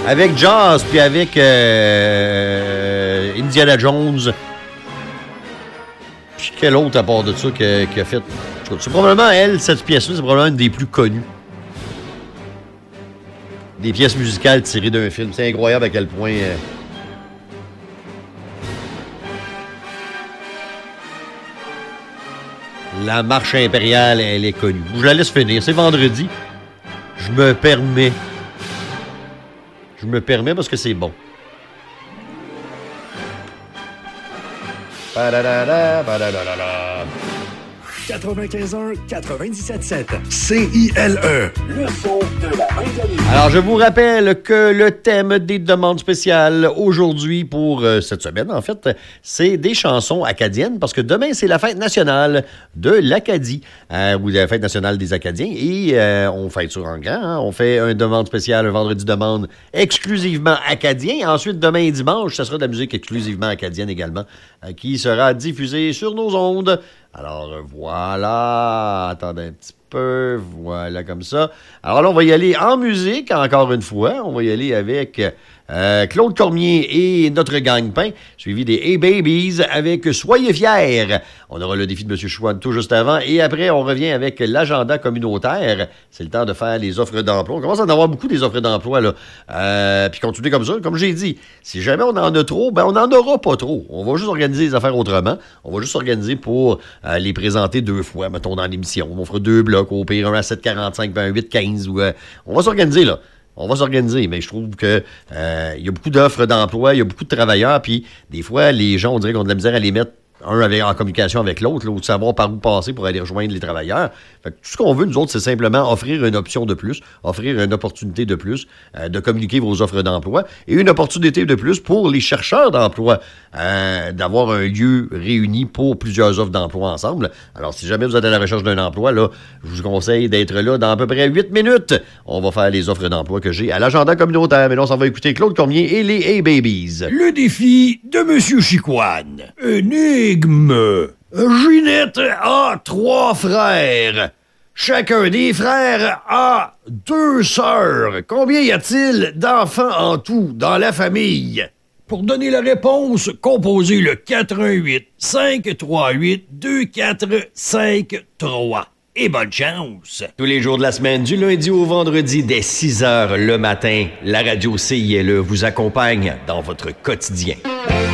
avec Jaws, puis avec Indiana Jones. Puis quel autre à part de ça qui a fait... C'est probablement, cette pièce-là, c'est probablement une des plus connues. Des pièces musicales tirées d'un film. C'est incroyable à quel point... La marche impériale, elle est connue. Je la laisse finir. C'est vendredi. Je me permets parce que c'est bon. 95.1, 97.7. CILE. Le son de la fin de l'année. Alors, je vous rappelle que le thème des demandes spéciales aujourd'hui pour cette semaine, en fait, c'est des chansons acadiennes parce que demain, c'est la fête nationale de l'Acadie ou la fête nationale des Acadiens et on fête ça en grand. Hein? On fait une demande spéciale, un vendredi demande exclusivement acadien. Ensuite, demain et dimanche, ça sera de la musique exclusivement acadienne également qui sera diffusée sur nos ondes. Alors, voilà. Attendez un petit peu. Voilà, comme ça. Alors là, on va y aller en musique, encore une fois. On va y aller avec Claude Cormier et notre gang-pain, suivi des Hey Babies avec Soyez fiers. On aura le défi de M. Chouane tout juste avant. Et après, on revient avec l'agenda communautaire. C'est le temps de faire les offres d'emploi. On commence à en avoir beaucoup des offres d'emploi, là. Puis continuer comme ça. Comme j'ai dit, si jamais on en a trop, ben on n'en aura pas trop. On va juste organiser les affaires autrement. On va juste s'organiser pour les présenter 2 fois, mettons, dans l'émission. On fera 2 blocs, au pire, un à 7h45, ben un 8h15. Ou, on va s'organiser, là. On va s'organiser, mais je trouve que il y a beaucoup d'offres d'emploi, il y a beaucoup de travailleurs, puis des fois, les gens, on dirait qu'on a de la misère à les mettre en communication avec l'autre, là, ou de savoir par où passer pour aller rejoindre les travailleurs. Fait que tout ce qu'on veut, nous autres, c'est simplement offrir une option de plus, offrir une opportunité de plus, de communiquer vos offres d'emploi, et une opportunité de plus pour les chercheurs d'emploi, d'avoir un lieu réuni pour plusieurs offres d'emploi ensemble. Alors, si jamais vous êtes à la recherche d'un emploi, là, je vous conseille d'être là dans à peu près 8 minutes. On va faire les offres d'emploi que j'ai à l'agenda communautaire. Mais là, on s'en va écouter Claude Cormier et les Hey Babies. Le défi de M. Chicoine. Énigme. Ginette a 3 frères. Chacun des frères a 2 sœurs. Combien y a-t-il d'enfants en tout dans la famille? Pour donner la réponse, composez le 418 538 2453. Et bonne chance! Tous les jours de la semaine, du lundi au vendredi, dès 6h le matin, la radio CILE vous accompagne dans votre quotidien.